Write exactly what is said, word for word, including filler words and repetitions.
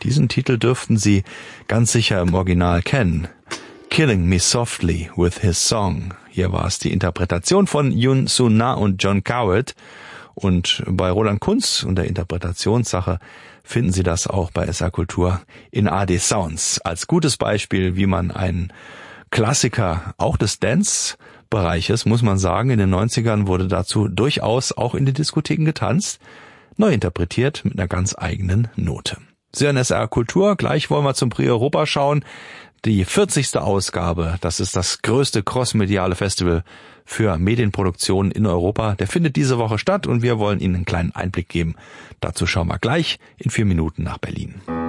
Diesen Titel dürften Sie ganz sicher im Original kennen. Killing Me Softly with His Song. Hier war es die Interpretation von Yoon Soo-na und John Coward. Und bei Roland Kunz und der Interpretationssache finden Sie das auch bei S R Kultur in A D Sounds. Als gutes Beispiel, wie man einen Klassiker auch des Dance-Bereiches, muss man sagen, in den neunzigern wurde dazu durchaus auch in den Diskotheken getanzt, neu interpretiert mit einer ganz eigenen Note. Sie hören S R Kultur, gleich wollen wir zum Prix Europa schauen. Die vierzigste Ausgabe, das ist das größte crossmediale Festival für Medienproduktionen in Europa. Der findet diese Woche statt und wir wollen Ihnen einen kleinen Einblick geben. Dazu schauen wir gleich in vier Minuten nach Berlin.